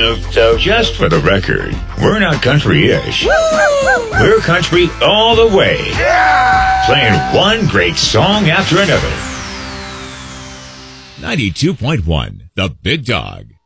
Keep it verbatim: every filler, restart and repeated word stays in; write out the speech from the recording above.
So, so just for the record, we're not country-ish. We're country all the way. Playing one great song after another. ninety-two point one, The Big Dog.